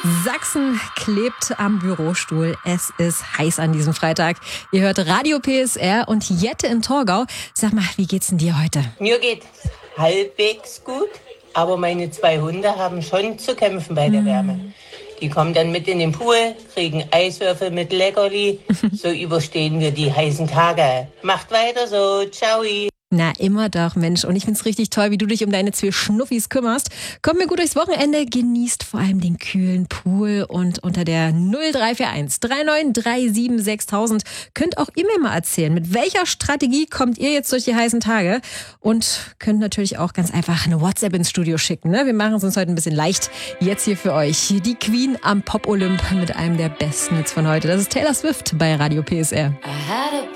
Sachsen klebt am Bürostuhl. Es ist heiß an diesem Freitag. Ihr hört Radio PSR und Jette in Torgau. Sag mal, wie geht's denn dir heute? Mir geht's halbwegs gut, aber meine 2 Hunde haben schon zu kämpfen bei der Wärme. Die kommen dann mit in den Pool, kriegen Eiswürfel mit Leckerli. So überstehen wir die heißen Tage. Macht weiter so. Ciao. Na, immer doch, Mensch. Und ich find's richtig toll, wie du dich um deine 2 Schnuffis kümmerst. Kommt mir gut durchs Wochenende, genießt vor allem den kühlen Pool und unter der 0341 3937 6000 könnt auch ihr mir mal erzählen, mit welcher Strategie kommt ihr jetzt durch die heißen Tage? Und könnt natürlich auch ganz einfach eine WhatsApp ins Studio schicken. Ne? Wir machen es uns heute ein bisschen leicht. Jetzt hier für euch die Queen am Pop-Olymp mit einem der besten Hits von heute. Das ist Taylor Swift bei Radio PSR.